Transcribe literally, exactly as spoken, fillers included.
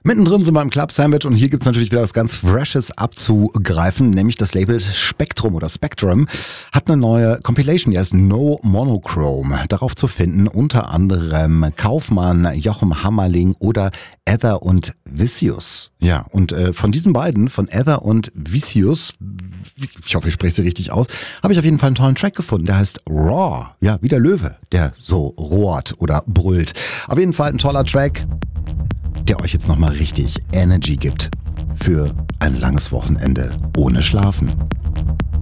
Mittendrin sind wir im Club Sandwich und hier gibt es natürlich wieder was ganz Freshes abzugreifen, nämlich das Label Spektrum oder Spectrum hat eine neue Compilation, die heißt No Monochrome. Darauf zu finden unter anderem Kaufmann, Jochen Hammerling oder Ether und Vicious. Ja, und äh, von diesen beiden, von Ether und Vicious, ich hoffe, ich spreche sie richtig aus, habe ich auf jeden Fall einen tollen Track gefunden, der heißt Raw. Ja, wie der Löwe, der so rohrt oder brüllt. Auf jeden Fall ein toller Track, der euch jetzt nochmal richtig Energy gibt für ein langes Wochenende ohne Schlafen.